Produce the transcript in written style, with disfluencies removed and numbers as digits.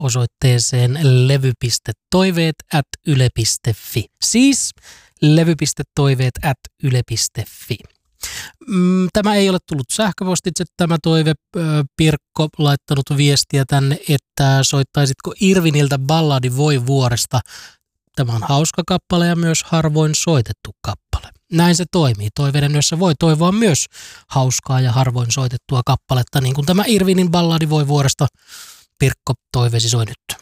osoitteeseen levy.toiveet@yle.fi. Siis levy.toiveet@yle.fi. Tämä ei ole tullut sähköpostitse tämä toive. Pirkko laittanut viestiä tänne, että soittaisitko Irviniltä balladi Voi vuoresta. Tämä on hauska kappale ja myös harvoin soitettu kappale. Näin se toimii. Toiveiden yössä voi toivoa myös hauskaa ja harvoin soitettua kappaletta, niin kuin tämä Irvinin balladi Voi vuoresta. Pirkko, toiveesi soi nyt.